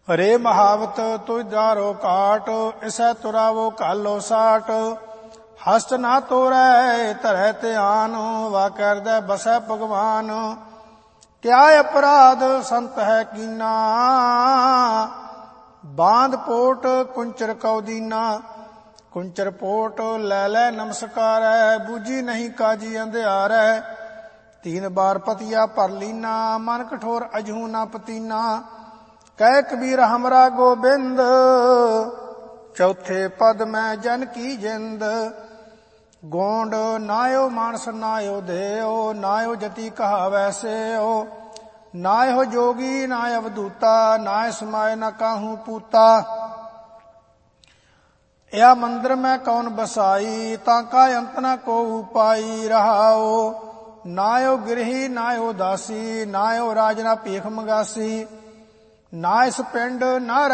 ਰੇ ਮਹਾਵਤ ਤੁਜਾਰੋ ਕਾਟ, ਇਸੈ ਤੁਰਾਵੋ ਕਾਲੋ ਸਾਟ। ਹਸਤ ਨਾ ਤੋਰੈ ਧਰੈ ਧਿਆਨ, ਵਾ ਕਰਦੈ ਬਸੈ ਭਗਵਾਨ। ਕਿਆ ਅਪਰਾਧ ਸੰਤ ਹੈ ਕੀਨਾ, ਬਾਂਧ ਪੋਟ ਕੁੰਚਰ ਕਉ ਦੀਨਾ। ਕੁੰਚਰ ਪੋਟ ਲੈ ਲੈ ਨਮਸਕਾਰੈ, ਬੂਝੀ ਨਹੀਂ ਕਾਜੀ ਅੰਧਿਆਰੈ। ਤੀਨ ਬਾਰ ਪਤੀਆ ਭਰ ਲੀਨਾ, ਮਨ ਕਠੋਰ ਅਜਹੂ ਨਾ ਪਤੀਨਾ। ਕਹਿ ਕਬੀਰ ਹਮਰਾ ਗੋਬਿੰਦ, ਚੌਥੇ ਪਦ ਮੈਂ ਜਨ ਕੀ ਜਿੰਦ। ਗੋਂਡ ਨਾਇਓ ਮਾਨਸ ਨਾਇਓ ਦੇਓ, ਨਾਇਓ ਜਤੀ ਕਹਾਵੈ ਸੇਓ। ਨਾਇਓ ਜੋਗੀ ਨਾ ਅਵਧੂਤਾ, ਨਾਇ ਸਮਾਏ ਨ ਕਾਹੂ ਪੂਤਾ। या मंदिर में कौन बसाई, ताका अंत न को पाई। रहाओ नायो गिरही नायो दासी, नायो राज ना भीख मंगासी। ना इस पिंड ना